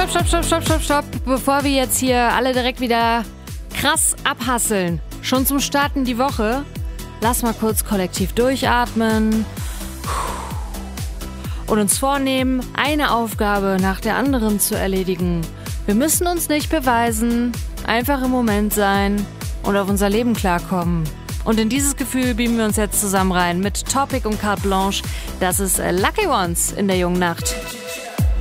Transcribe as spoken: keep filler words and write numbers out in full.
stopp, stopp, stopp, stopp, stopp, stopp. Bevor wir jetzt hier alle direkt wieder krass abhasseln, schon zum Starten die Woche, lass mal kurz kollektiv durchatmen und uns vornehmen, eine Aufgabe nach der anderen zu erledigen. Wir müssen uns nicht beweisen, einfach im Moment sein und auf unser Leben klarkommen. Und in dieses Gefühl beamen wir uns jetzt zusammen rein mit Topic und Carte Blanche. Das ist Lucky Ones in der jungen Nacht.